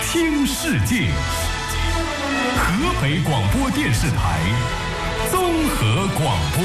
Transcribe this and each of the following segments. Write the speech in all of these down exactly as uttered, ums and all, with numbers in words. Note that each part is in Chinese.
听世界。河北广播电视台综合广播。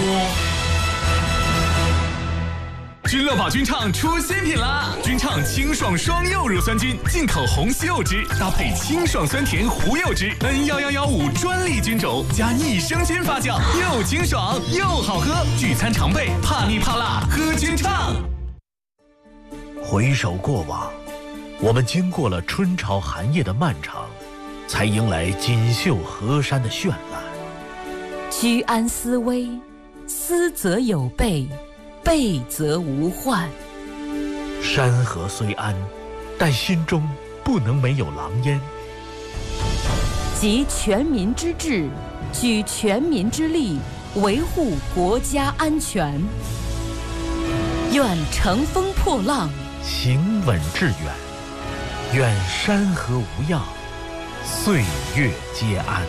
君乐宝君畅出新品啦！君畅清爽双柚乳酸菌，进口红西柚汁，搭配清爽酸甜胡柚汁 N 一一一五专利菌种，加益生菌发酵，又清爽又好喝。聚餐常备，怕腻怕辣，喝君畅。 回首过往，我们经过了春潮寒夜的漫长，才迎来锦绣河山的绚烂。 居安思危，思则有备，备则无患。 山河虽安，但心中不能没有狼烟。 集全民之智，举全民之力，维护国家安全。愿乘风破浪， 行稳致远。愿山河无恙，岁月皆安。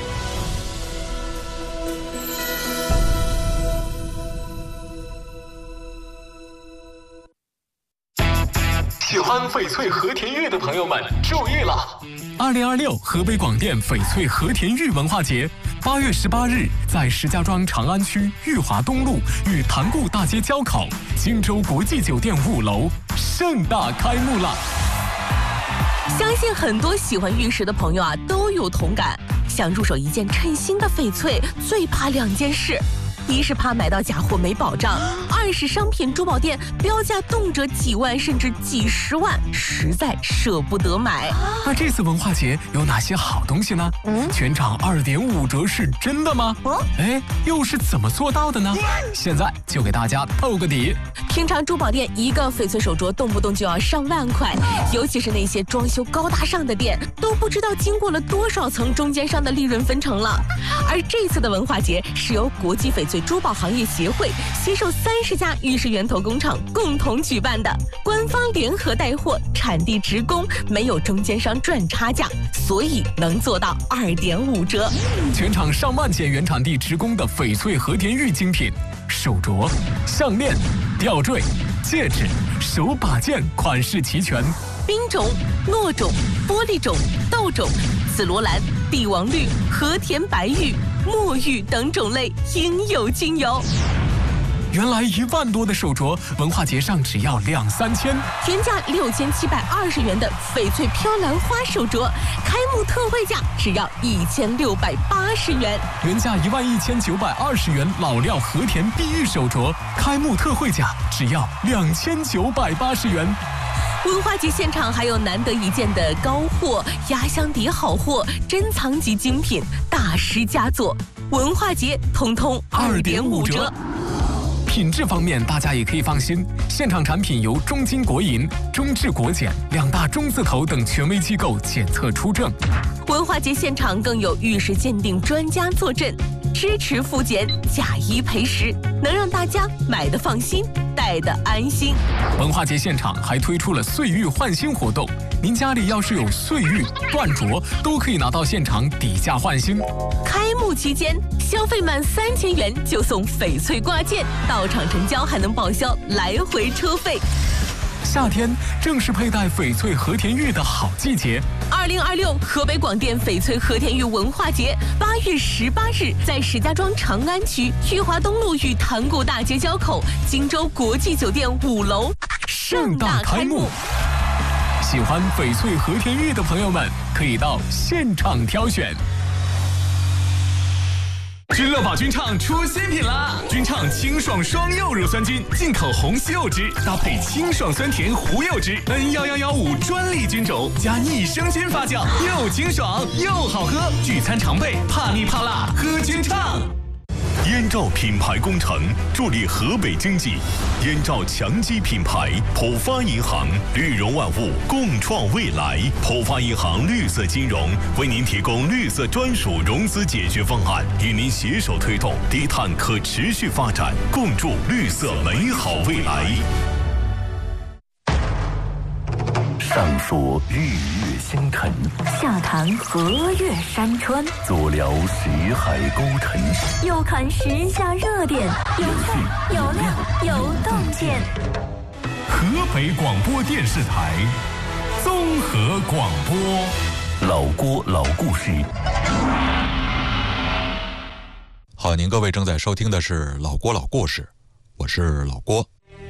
喜欢翡翠和田玉的朋友们注意了！二零二六河北广电翡翠和田玉文化节，八月十八日在石家庄长安区裕华东路与塘沽大街交口荆州国际酒店五楼盛大开幕了。 相信很多喜欢玉石的朋友啊都有同感，想入手一件称心的翡翠，最怕两件事。一是怕买到假货没保障，二是商品珠宝店标价动辄几万甚至几十万，实在舍不得买。 那这次文化节有哪些好东西呢？嗯，全场二点五折是真的吗？哦，哎，又是怎么做到的呢？现在就给大家透个底。 平常珠宝店一个翡翠手镯动不动就要上万块，尤其是那些装修高大上的店，都不知道经过了多少层中间商的利润分成了。而这次的文化节是由国际翡翠珠宝行业协会携手三十家玉石源头工厂共同举办的，官方联合带货，产地直供，没有中间商赚差价，所以能做到二点五折。 全场上万件原产地直供的翡翠和田玉精品，手镯、项链、吊坠、戒指、手把件款式齐全， 冰种、糯种、玻璃种、豆种、紫罗兰、帝王绿、和田白玉、墨玉等种类应有尽有。 原来一万多的手镯，文化节上只要两三千， 原价六千七百二十元的翡翠飘兰花手镯，开幕特惠价只要一千六百八十元。 原价一万一千九百二十元老料和田碧玉手镯，开幕特惠价只要两千九百八十元。 文化节现场还有难得一见的高货、压箱底好货、珍藏级精品、大师佳作，文化节通通二点五折。 品质方面，大家也可以放心，现场产品由中金国银、中智国检两大中字头等权威机构检测出证。 文化节现场更有玉石鉴定专家坐镇，支持复检，假一赔十，能让大家买得放心，戴得安心。 文化节现场还推出了岁玉换新活动，您家里要是有岁玉、断镯，都可以拿到现场底价换新。 开幕期间，消费满三千元就送翡翠挂件，到场成交还能报销来回车费。 夏天正是佩戴翡翠和田玉的好季节。 二零二六河北广电翡翠和田玉文化节，八月十八日在石家庄长安区裕华东路与塘沽大街交口荆州国际酒店五楼盛大开幕。 喜欢翡翠和田玉的朋友们，可以到现场挑选。君乐宝君畅出新品啦！君畅清爽双柚乳酸菌，进口红西柚汁，搭配清爽酸甜胡柚汁 N 一一一五专利菌种，加益生菌发酵，又清爽又好喝。聚餐常备，怕腻怕辣，喝君畅。燕赵品牌工程助力河北经济，燕赵强基品牌，浦发银行，绿融万物，共创未来。浦发银行绿色金融为您提供绿色专属融资解决方案，与您携手推动低碳可持续发展，共筑绿色美好未来。 上溯日月星辰， 下谈河岳山川， 左聊石海沟沉， 右看时下热点，有趣有料有洞见。 河北广播电视台综合合广播， 老郭老故事。 好，您各位正在收听的是老郭老故事，我是老郭。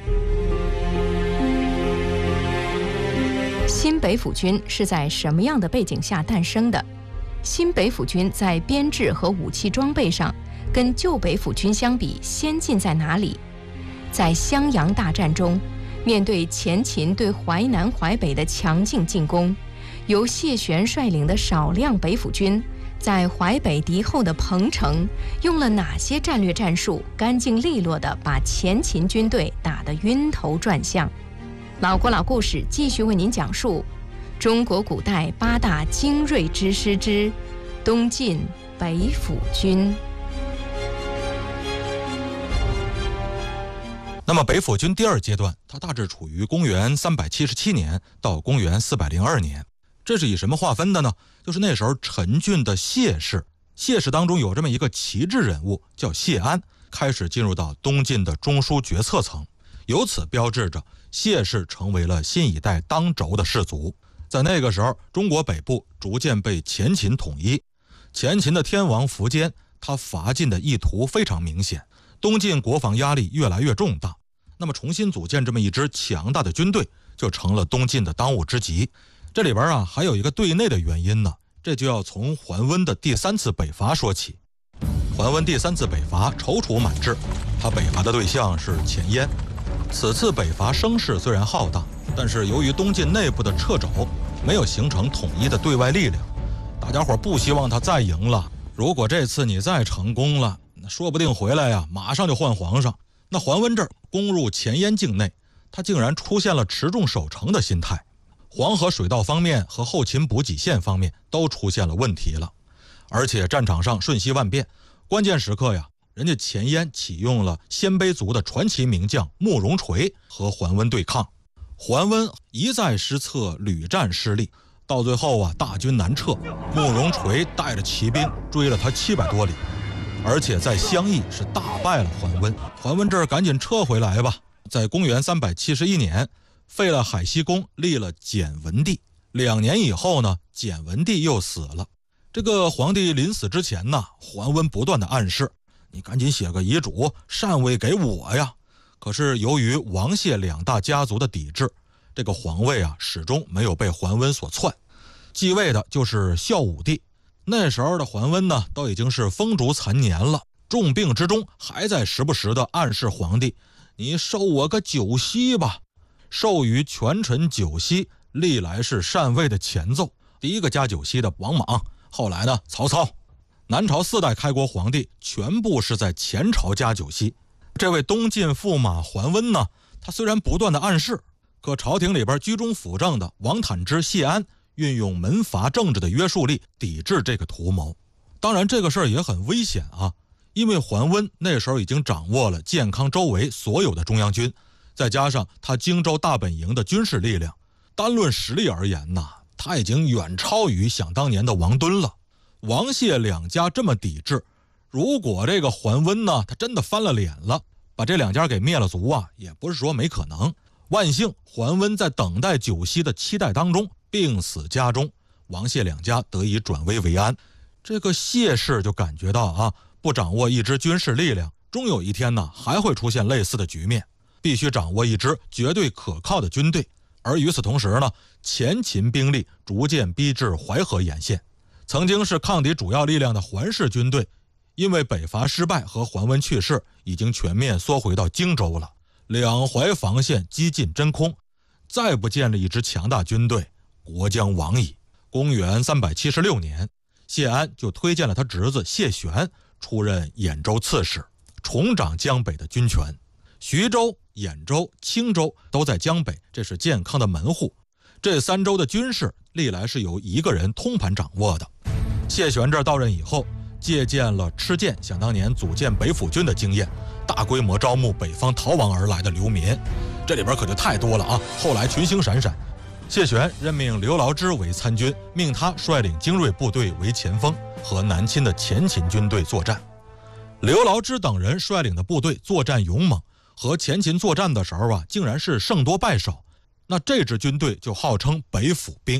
新北府军是在什么样的背景下诞生的？新北府军在编制和武器装备上跟旧北府军相比先进在哪里？在襄阳大战中，面对前秦对淮南淮北的强劲进攻，由谢玄率领的少量北府军在淮北敌后的彭城用了哪些战略战术，干净利落地把前秦军队打得晕头转向？老郭老故事继续为您讲述中国古代八大精锐之师之东晋北府军。 那么北府军第二阶段，它大致处于公元三百七十七年到公元四百零二年。这是以什么划分的呢？就是那时候陈郡的谢氏，谢氏当中有这么一个旗帜人物叫谢安，开始进入到东晋的中枢决策层，由此标志着谢氏成为了新一代当轴的氏族。在那个时候，中国北部逐渐被前秦统一，前秦的天王苻坚，他伐晋的意图非常明显，东晋国防压力越来越重大，那么重新组建这么一支强大的军队，就成了东晋的当务之急。这里边啊，还有一个对内的原因呢，这就要从桓温的第三次北伐说起。桓温第三次北伐踌躇满志，他北伐的对象是前燕。此次北伐声势虽然浩大，但是由于东晋内部的掣肘，没有形成统一的对外力量，大家伙不希望他再赢了。如果这次你再成功了，那说不定回来呀，马上就换皇上。那桓温这儿攻入前燕境内，他竟然出现了持重守城的心态，黄河水道方面和后勤补给线方面都出现了问题了，而且战场上瞬息万变，关键时刻呀，人家前燕启用了鲜卑族的传奇名将慕容垂和桓温对抗，桓温一再失策，屡战失利，到最后啊，大军难撤，慕容垂带着骑兵追了他七百多里，而且在襄邑是大败了桓温。桓温这儿赶紧撤回来吧。在公元三百七十一年，废了海西公，立了简文帝。两年以后呢，简文帝又死了。这个皇帝临死之前呢，桓温不断的暗示，你赶紧写个遗嘱，禅位给我呀。可是由于王谢两大家族的抵制，这个皇位啊始终没有被桓温所篡。继位的就是孝武帝。那时候的桓温呢，都已经是风烛残年了，重病之中还在时不时的暗示皇帝，你授我个九锡吧。授予权臣九锡，历来是禅位的前奏。第一个加九锡的王莽，后来呢曹操。南朝四代开国皇帝全部是在前朝加九锡。这位东晋驸马桓温呢，他虽然不断的暗示，可朝廷里边居中辅政的王坦之、谢安运用门阀政治的约束力抵制这个图谋。当然这个事儿也很危险啊，因为桓温那时候已经掌握了建康周围所有的中央军，再加上他荆州大本营的军事力量，单论实力而言呐，他已经远超于想当年的王敦了。王谢两家这么抵制，如果这个桓温呢，他真的翻了脸了，把这两家给灭了族啊，也不是说没可能。万幸桓温在等待九锡的期待当中病死家中，王谢两家得以转危为安。这个谢氏就感觉到啊，不掌握一支军事力量，终有一天呢还会出现类似的局面，必须掌握一支绝对可靠的军队。而与此同时呢，前秦兵力逐渐逼至淮河沿线，曾经是抗敌主要力量的桓氏军队，因为北伐失败和桓温去世，已经全面缩回到荆州了，两淮防线几近真空，再不建立一支强大军队，国将亡矣。公元三百七十六年，谢安就推荐了他侄子谢玄出任兖州刺史，重掌江北的军权。徐州、兖州、青州都在江北，这是健康的门户。这三州的军事历来是由一个人通盘掌握的。谢玄这到任以后，借鉴了郗建想当年组建北府军的经验，大规模招募北方逃亡而来的流民，这里边可就太多了啊！后来群星闪闪，谢玄任命刘牢之为参军，命他率领精锐部队为前锋，和南侵的前秦军队作战。刘牢之等人率领的部队作战勇猛，和前秦作战的时候啊，竟然是胜多败少。那这支军队就号称北府兵，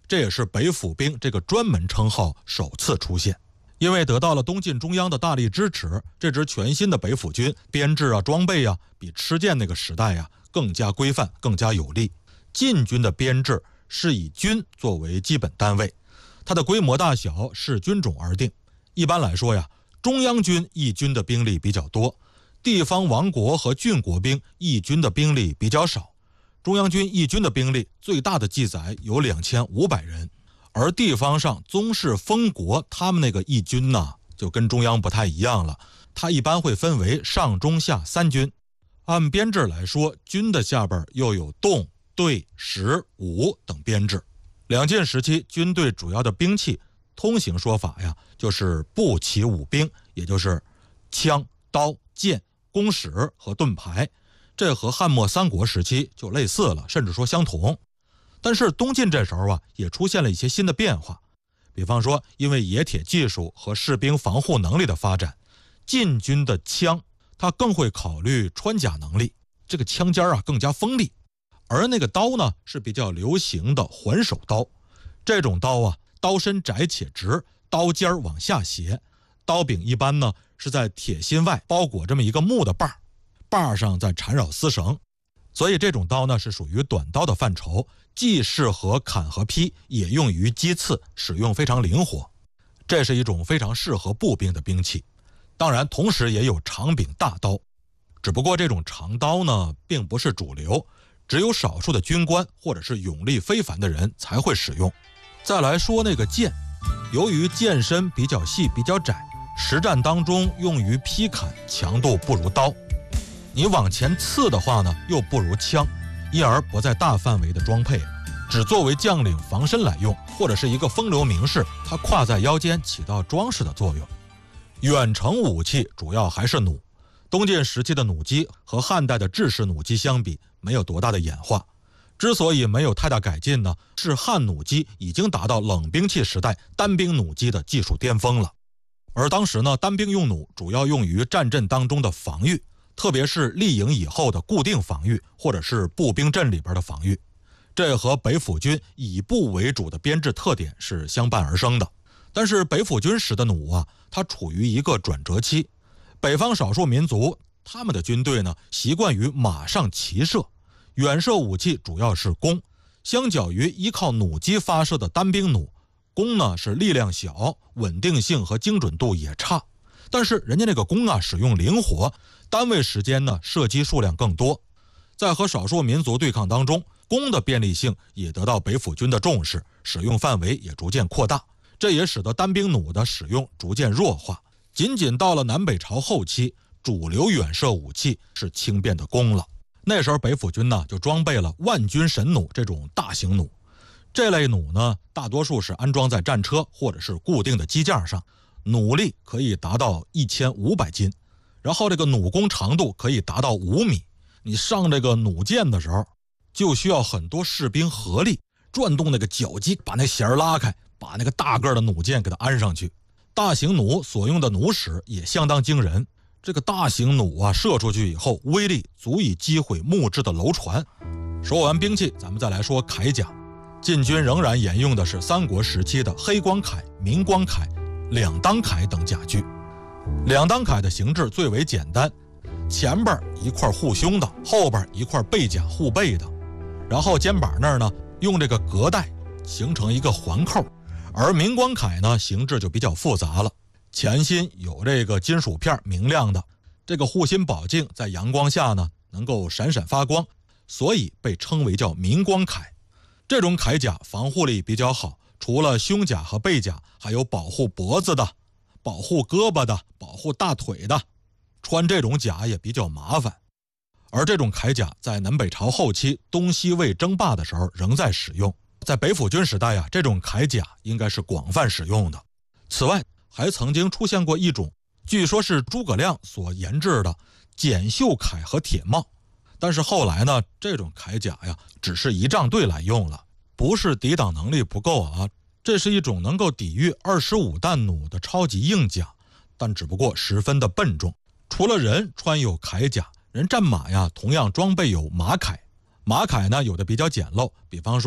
这也是北府兵这个专门称号首次出现。因为得到了东晋中央的大力支持，这支全新的北府军编制啊、装备啊，比吃建那个时代啊更加规范、更加有力。晋军的编制是以军作为基本单位，它的规模大小视军种而定。一般来说呀，中央军一军的兵力比较多，地方王国和郡国兵一军的兵力比较少。中央军一军的兵力最大的记载有两千五百人。而地方上宗室封国他们那个义军呢，就跟中央不太一样了，它一般会分为上中下三军。按编制来说，军的下边又有动、队、实、武等编制。两晋时期军队主要的兵器通行说法呀，就是步骑五兵，也就是枪、刀、剑、弓矢和盾牌。这和汉末三国时期就类似了，甚至说相同。但是东晋这时候啊，也出现了一些新的变化，比方说，因为冶铁技术和士兵防护能力的发展，晋军的枪它更会考虑穿甲能力，这个枪尖啊更加锋利。而那个刀呢，是比较流行的环手刀，这种刀啊，刀身窄且直，刀尖往下斜，刀柄一般呢是在铁心外包裹这么一个木的把儿，把儿上再缠绕丝绳。所以这种刀呢是属于短刀的范畴，既适合砍和劈，也用于击刺，使用非常灵活。这是一种非常适合步兵的兵器。当然同时也有长柄大刀，只不过这种长刀呢并不是主流，只有少数的军官或者是勇力非凡的人才会使用。再来说那个剑，由于剑身比较细比较窄，实战当中用于劈砍强度不如刀，你往前刺的话呢又不如枪，因而不在大范围的装配，只作为将领防身来用，或者是一个风流名士他挎在腰间起到装饰的作用。远程武器主要还是弩，东晋时期的弩机和汉代的制式弩机相比没有多大的演化，之所以没有太大改进呢，是汉弩机已经达到冷兵器时代单兵弩机的技术巅峰了。而当时呢，单兵用弩主要用于战阵当中的防御，特别是立营以后的固定防御，或者是步兵阵里边的防御，这和北府军以步为主的编制特点是相伴而生的。但是北府军时的弩啊，它处于一个转折期。北方少数民族他们的军队呢，习惯于马上骑射，远射武器主要是弓，相较于依靠弩机发射的单兵弩，弓呢是力量小，稳定性和精准度也差。但是人家那个弓啊，使用灵活，单位时间呢，射击数量更多。在和少数民族对抗当中，弓的便利性也得到北府军的重视，使用范围也逐渐扩大。这也使得单兵弩的使用逐渐弱化。仅仅到了南北朝后期，主流远射武器是轻便的弓了。那时候北府军呢就装备了万军神弩这种大型弩。这类弩呢，大多数是安装在战车或者是固定的机架上，弩力可以达到一千五百斤，然后这个弩弓长度可以达到五米。你上这个弩箭的时候，就需要很多士兵合力转动那个绞机，把那弦拉开，把那个大个的弩箭给它安上去。大型弩所用的弩矢也相当惊人，这个大型弩啊射出去以后，威力足以击毁木质的楼船。说完兵器，咱们再来说铠甲。晋军仍然沿用的是三国时期的黑光铠、明光铠、两当铠等甲具。两当铠的形制最为简单，前边一块护胸的，后边一块背甲护背的，然后肩膀那儿呢用这个革带形成一个环扣。而明光铠呢，形制就比较复杂了，前心有这个金属片明亮的，这个护心宝镜在阳光下呢能够闪闪发光，所以被称为叫明光铠。这种铠甲防护力比较好，除了胸甲和背甲，还有保护脖子的、保护胳膊的、保护大腿的，穿这种甲也比较麻烦。而这种铠甲在南北朝后期东西魏争霸的时候仍在使用。在北府军时代啊，这种铠甲应该是广泛使用的。此外，还曾经出现过一种，据说是诸葛亮所研制的剪袖铠和铁帽，但是后来呢，这种铠甲呀，只是仪仗队来用了，不是抵挡能力不够啊。这是一种能够抵御二十五弹弩的超级硬甲，但只不过十分的笨重。除了人穿有铠甲，人战马呀，同样装备有马铠。马铠呢，有的比较简陋，比方说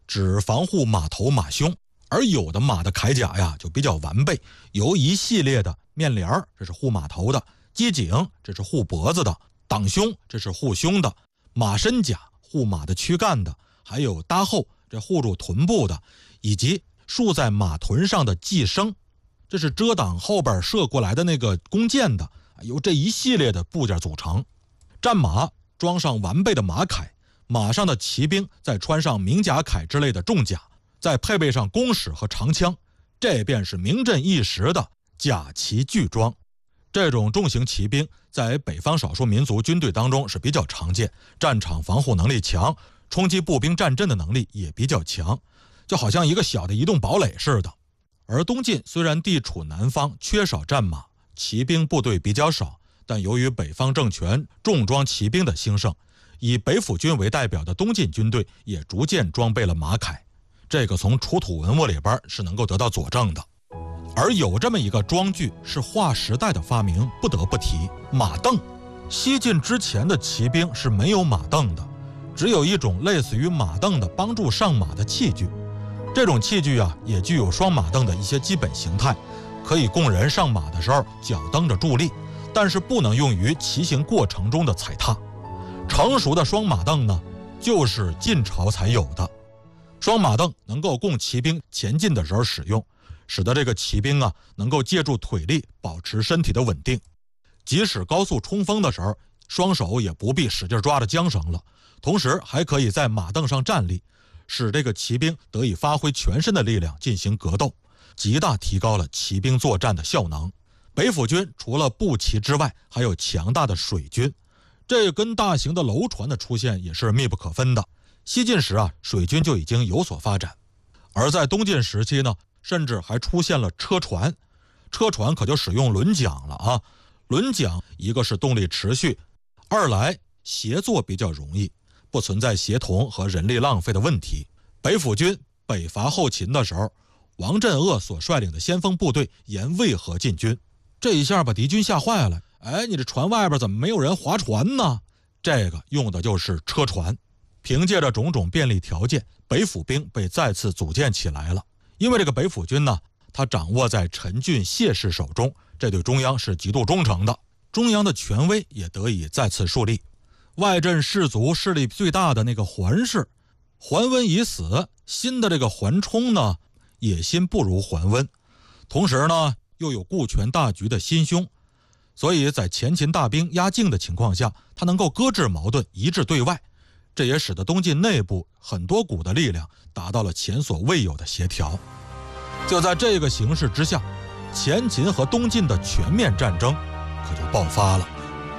只防护马头马胸，而有的马的铠甲呀就比较完备，由一系列的面帘，这是护马头的；机颈，这是护脖子的；挡胸，这是护胸的；马身甲，护马的躯干的；还有搭后，这护住臀部的，以及竖在马臀上的髻绳，这是遮挡后边射过来的那个弓箭的，由这一系列的部件组成。战马装上完备的马铠，马上的骑兵再穿上明甲铠之类的重甲，再配备上弓矢和长枪，这便是名震一时的甲骑巨装。这种重型骑兵在北方少数民族军队当中是比较常见，战场防护能力强，冲击步兵战阵的能力也比较强，就好像一个小的移动堡垒似的。而东晋虽然地处南方，缺少战马，骑兵部队比较少，但由于北方政权重装骑兵的兴盛，以北府军为代表的东晋军队也逐渐装备了马铠，这个从出土文物里边是能够得到佐证的。而有这么一个装具是划时代的发明，不得不提马镫。西晋之前的骑兵是没有马镫的，只有一种类似于马镫的帮助上马的器具。这种器具啊，也具有双马镫的一些基本形态，可以供人上马的时候脚蹬着助力，但是不能用于骑行过程中的踩踏。成熟的双马镫呢，就是晋朝才有的。双马镫能够供骑兵前进的时候使用，使得这个骑兵啊能够借助腿力保持身体的稳定，即使高速冲锋的时候，双手也不必使劲抓着缰绳了，同时还可以在马镫上站立，使这个骑兵得以发挥全身的力量进行格斗，极大提高了骑兵作战的效能。北府军除了步骑之外，还有强大的水军，这跟大型的楼船的出现也是密不可分的。西晋时啊，水军就已经有所发展，而在东晋时期呢，甚至还出现了车船。车船可就使用轮桨了啊！轮桨一个是动力持续，二来协作比较容易，不存在协同和人力浪费的问题。北府军北伐后秦的时候，王镇恶所率领的先锋部队沿渭河进军，这一下把敌军吓坏了。哎，你这船外边怎么没有人划船呢？这个用的就是车船。凭借着种种便利条件，北府兵被再次组建起来了。因为这个北府军呢，他掌握在陈郡谢氏手中，这对中央是极度忠诚的，中央的权威也得以再次树立。外镇士族势力最大的那个桓氏，桓温已死，新的这个桓冲呢，野心不如桓温，同时呢又有顾全大局的心胸，所以在前秦大兵压境的情况下，他能够搁置矛盾，一致对外，这也使得东晋内部很多股的力量达到了前所未有的协调。就在这个形势之下，前秦和东晋的全面战争可就爆发了。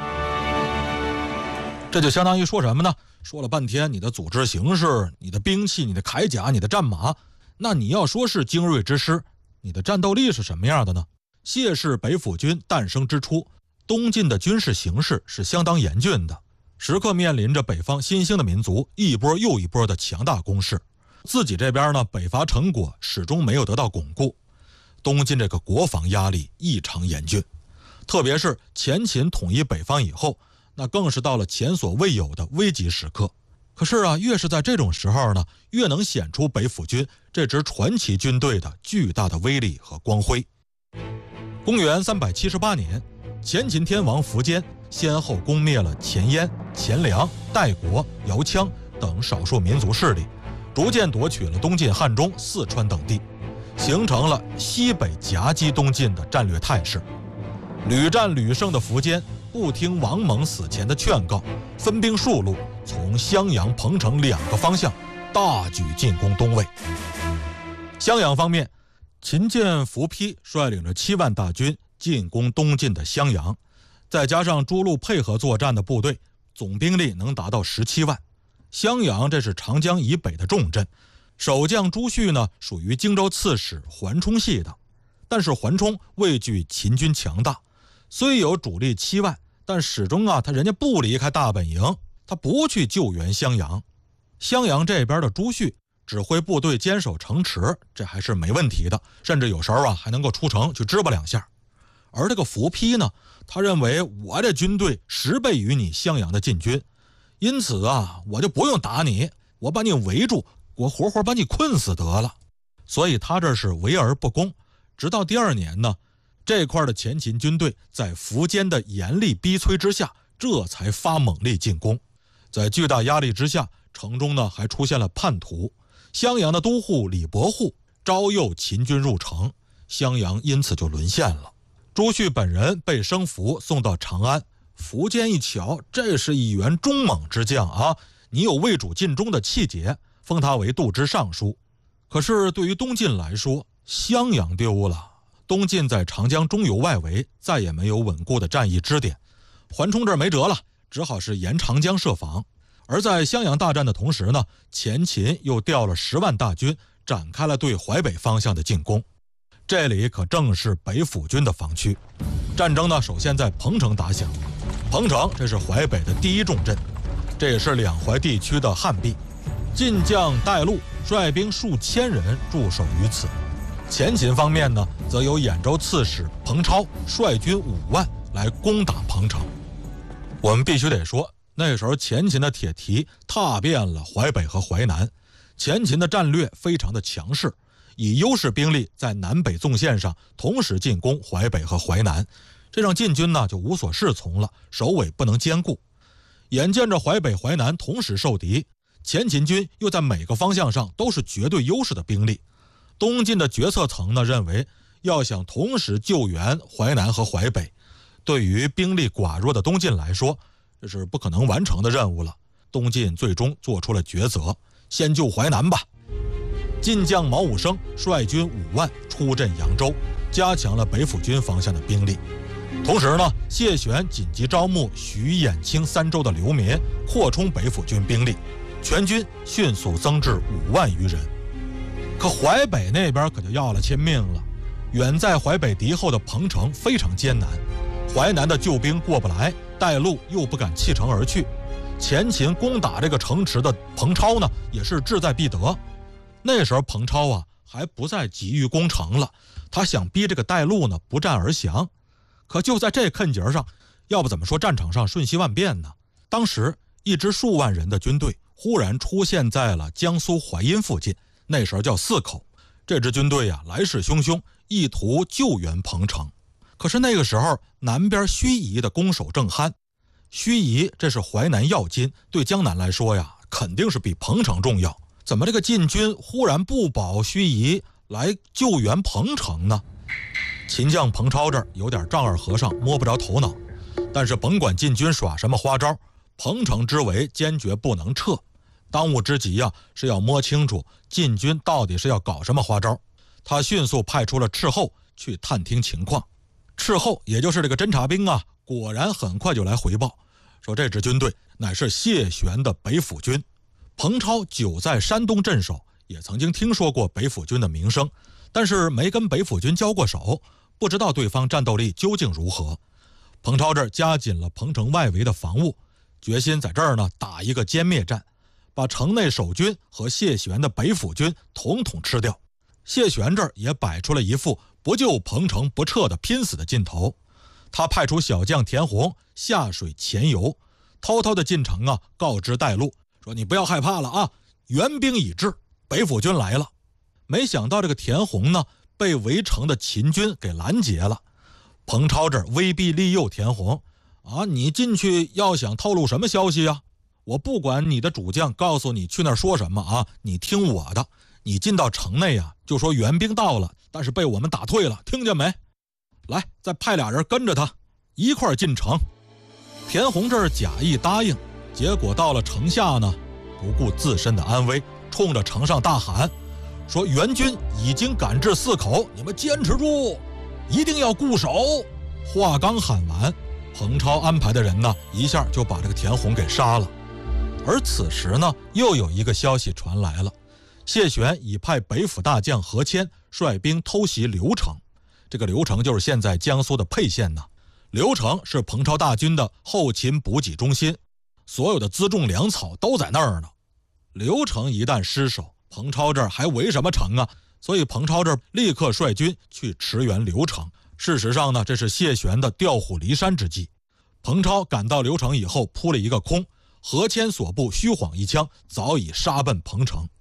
这就相当于说什么呢？说了半天你的组织形式，你的兵器，你的铠甲，你的战马，那你要说是精锐之师，你的战斗力是什么样的呢？谢氏北府军诞生之初，东晋的军事形势是相当严峻的，时刻面临着北方新兴的民族一波又一波的强大攻势。自己这边呢，北伐成果始终没有得到巩固，东晋这个国防压力异常严峻，特别是前秦统一北方以后，那更是到了前所未有的危急时刻。可是啊，越是在这种时候呢，越能显出北府军这支传奇军队的巨大的威力和光辉。公元三百七十八年，前秦天王苻坚先后攻灭了前燕、前凉、代国、姚羌等少数民族势力，逐渐夺取了东晋汉中、四川等地，形成了西北夹击东晋的战略态势。屡战屡胜的苻坚不听王猛死前的劝告，分兵数路，从襄阳、彭城两个方向大举进攻东魏。襄阳方面，秦建苻丕率领着七万大军进攻东晋的襄阳，再加上诸路配合作战的部队，总兵力能达到十七万。襄阳这是长江以北的重镇，守将朱旭呢属于荆州刺史桓冲系的，但是桓冲畏惧秦军强大，虽有主力七万，但始终啊他人家不离开大本营，他不去救援襄阳。襄阳这边的朱旭指挥部队坚守城池，这还是没问题的，甚至有时候啊还能够出城去支吧两下。而这个苻丕呢，他认为我这军队十倍于你襄阳的进军，因此啊我就不用打你，我把你围住， 我活活把你困死得了。所以他这是围而不攻。直到第二年呢，这块的前秦军队在苻坚的严厉逼催之下，这才发猛力进攻。在巨大压力之下，城中呢还出现了叛徒。襄阳的都护李伯户招诱秦军入城，襄阳因此就沦陷了。朱旭本人被生俘送到长安，苻坚一瞧，这是一员忠猛之将啊，你有为主尽忠的气节，封他为度支尚书。可是对于东晋来说，襄阳丢了，东晋在长江中游外围再也没有稳固的战役支点，缓冲这儿没辙了，只好是沿长江设防。而在襄阳大战的同时呢，前秦又调了十万大军，展开了对淮北方向的进攻。这里可正是北府军的防区。战争呢，首先在彭城打响。彭城这是淮北的第一重镇，这也是两淮地区的汉壁。晋将戴禄率兵数千人驻守于此。前秦方面呢，则由兖州刺史彭超率军五万来攻打彭城。我们必须得说，那时候前秦的铁蹄踏遍了淮北和淮南，前秦的战略非常的强势，以优势兵力在南北纵线上同时进攻淮北和淮南，这让晋军呢就无所适从了，首尾不能兼顾。眼见着淮北淮南同时受敌，前秦军又在每个方向上都是绝对优势的兵力，东晋的决策层呢认为，要想同时救援淮南和淮北，对于兵力寡弱的东晋来说，这是不可能完成的任务了。东晋最终做出了抉择，先救淮南吧。晋将毛武生率军五万出镇扬州，加强了北府军方向的兵力。同时呢，谢玄紧急招募徐、兖、青三州的流民，扩充北府军兵力，全军迅速增至五万余人。可淮北那边可就要了亲命了，远在淮北敌后的彭城非常艰难，淮南的救兵过不来，戴禄又不敢弃城而去，前秦攻打这个城池的彭超呢，也是志在必得。那时候彭超啊还不再急于攻城了，他想逼这个戴禄呢不战而降。可就在这坎节上，要不怎么说战场上瞬息万变呢？当时一支数万人的军队忽然出现在了江苏淮阴附近，那时候叫泗口。这支军队啊来势汹汹，意图救援彭城。可是那个时候南边盱眙的攻守正酣，盱眙这是淮南要津，对江南来说呀肯定是比彭城重要。怎么这个晋军忽然不保盱眙来救援彭城呢？秦将彭超这儿有点丈二和尚摸不着头脑，但是甭管晋军耍什么花招，彭城之围坚决不能撤。当务之急啊，是要摸清楚晋军到底是要搞什么花招。他迅速派出了斥候去探听情况。斥候也就是这个侦察兵啊，果然很快就来回报，说这支军队乃是谢玄的北府军。彭超久在山东镇守，也曾经听说过北府军的名声，但是没跟北府军交过手，不知道对方战斗力究竟如何。彭超这儿加紧了彭城外围的防务，决心在这儿呢打一个歼灭战，把城内守军和谢玄的北府军统统吃掉。谢玄这儿也摆出了一副不救彭城不撤的拼死的劲头。他派出小将田弘下水潜游，偷偷的进城啊，告知戴禄说：“你不要害怕了啊，援兵已至，北府军来了。”没想到这个田弘呢，被围城的秦军给拦截了。彭超这儿威逼利诱田弘啊，你进去要想透露什么消息啊？我不管你的主将告诉你去那儿说什么啊，你听我的，你进到城内啊，就说援兵到了，但是被我们打退了，听见没？来，再派俩人跟着他一块儿进城。田弘这儿假意答应，结果到了城下呢，不顾自身的安危，冲着城上大喊说：“援军已经赶至泗口，你们坚持住，一定要固守。”话刚喊完，彭超安排的人呢，一下就把这个田弘给杀了。而此时呢，又有一个消息传来了，谢玄已派北府大将何谦率兵偷袭刘城。这个刘城就是现在江苏的沛县呢。刘城是彭超大军的后勤补给中心，所有的辎重粮草都在那儿呢。刘城一旦失守，彭超这儿还围什么城啊？所以彭超这儿立刻率军去驰援刘城。事实上呢，这是谢玄的调虎离山之计。彭超赶到刘城以后扑了一个空，何谦所部虚晃一枪，早已杀奔彭城。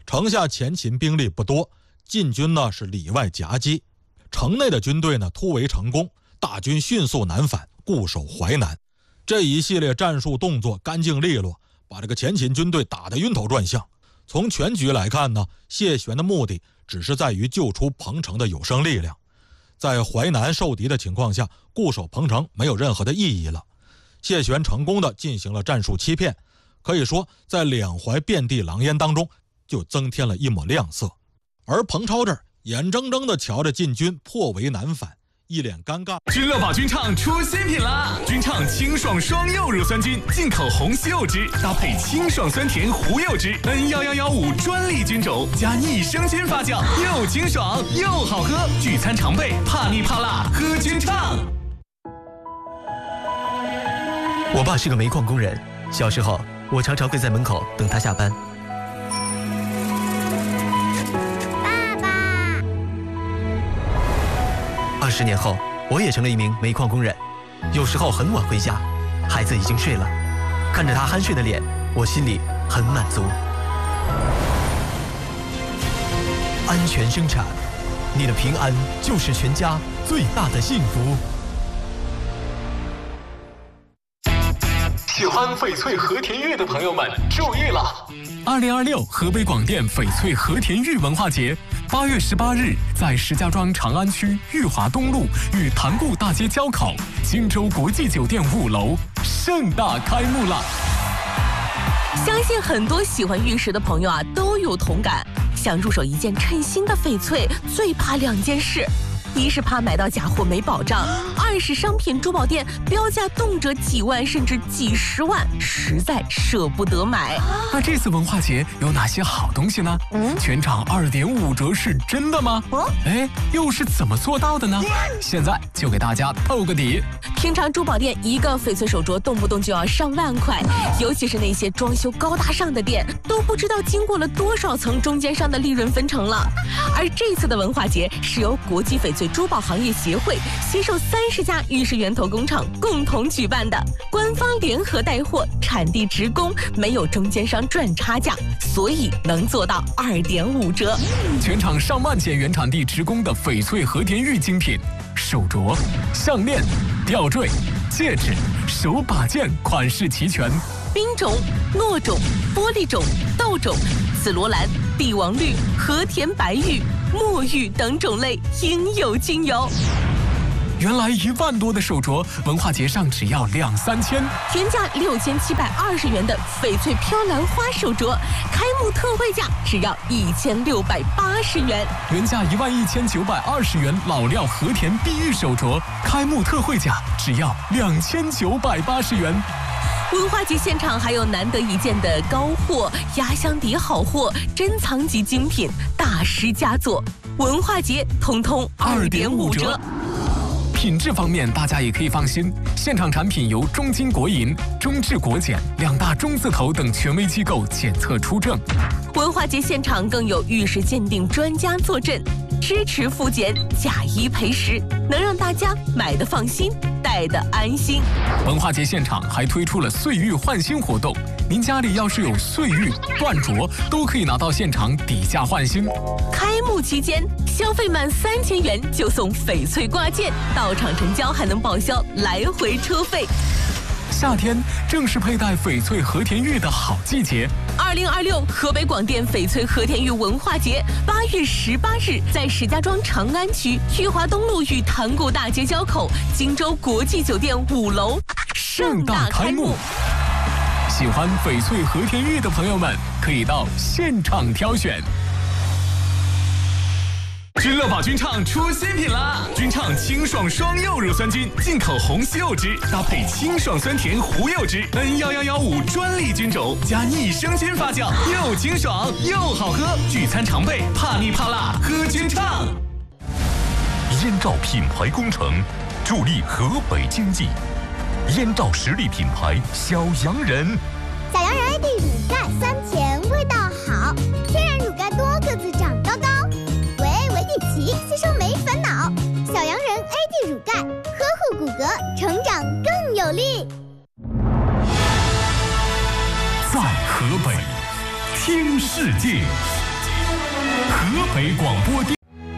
城下前秦兵力不多，晋军呢是里外夹击，城内的军队呢突围成功，大军迅速南返，固守淮南。这一系列战术动作干净利落，把这个前秦军队打得晕头转向。从全局来看呢，谢玄的目的只是在于救出彭城的有生力量，在淮南受敌的情况下，固守彭城没有任何的意义了。谢玄成功地进行了战术欺骗，可以说在两淮遍地狼烟当中就增添了一抹亮色。而彭超这儿眼睁睁地瞧着晋军破围南返，一脸尴尬。 君乐宝君唱出新品啦！君唱清爽双柚乳酸菌，进口红西柚汁，搭配清爽酸甜胡柚汁 ，N 一一一五专利菌种，加益生菌发酵，又清爽又好喝。聚餐常备，怕腻怕辣，喝君唱。 我爸是个煤矿工人，小时候我常常会在门口等他下班。 爸爸。 二十年后，我也成了一名煤矿工人，有时候很晚回家，孩子已经睡了，看着他酣睡的脸，我心里很满足。安全生产，你的平安就是全家最大的幸福。 喜欢翡翠和田玉的朋友们注意了！ 二零二六河北广电翡翠和田玉文化节，八月十八日在石家庄长安区裕华东路与潭固大街交口荆州国际酒店五楼盛大开幕了。 相信很多喜欢玉石的朋友啊都有同感，想入手一件称心的翡翠，最怕两件事。一是怕买到假货没保障，二是商品珠宝店标价动辄几万甚至几十万，实在舍不得买。 那这次文化节有哪些好东西呢？嗯，全场二点五折是真的吗？哦，哎，又是怎么做到的呢？现在就给大家透个底。 平常珠宝店一个翡翠手镯动不动就要上万块，尤其是那些装修高大上的店，都不知道经过了多少层中间商的利润分成了。而这次的文化节是由国际翡翠珠宝行业协会携手三十家玉石源头工厂共同举办的，官方联合带货，产地直供，没有中间商赚差价，所以能做到二点五折。 全场上万件原产地直供的翡翠和田玉精品，手镯、项链、吊坠、戒指、手把件款式齐全， 冰种、糯种、玻璃种、豆种、紫罗兰、帝王绿、和田白玉、墨玉等种类应有尽有。 原来一万多的手镯，文化节上只要两三千， 原价六千七百二十元的翡翠飘兰花手镯，开幕特惠价只要一千六百八十元。 原价一万一千九百二十元老料和田碧玉手镯，开幕特惠价只要两千九百八十元。 文化节现场还有难得一见的高货、压箱底好货、珍藏级精品、大师佳作，文化节通通二点五折。 品质方面，大家也可以放心，现场产品由中金国银、中智国检两大中字头等权威机构检测出证。 文化节现场更有玉石鉴定专家坐镇，支持复检、假一赔十，能让大家买得放心，戴得安心。 文化节现场还推出了岁玉换新活动，您家里要是有岁玉、断镯，都可以拿到现场底价换新。 开幕期间，消费满三千元就送翡翠挂件，到场成交还能报销来回车费。 夏天正是佩戴翡翠和田玉的好季节。 二零二六河北广电翡翠和田玉文化节，八月十八日在石家庄长安区裕华东路与潭固大街交口荆州国际酒店五楼盛大开幕。 喜欢翡翠和田玉的朋友们，可以到现场挑选。 君乐宝君唱出新品啦！君唱清爽双柚乳酸菌，进口红西柚汁，搭配清爽酸甜胡柚汁 ，N 一一一五专利菌种，加益生菌发酵，又清爽又好喝。聚餐常备，怕腻怕辣，喝君唱。 燕赵品牌工程，助力河北经济。燕赵实力品牌小洋人， 小洋人 A D 乳钙酸甜，味道好，天然乳钙多个子长高高。皮吸收没烦恼，小洋人 A D 乳钙呵护骨骼，成长更有力。 在河北听世界， 北广播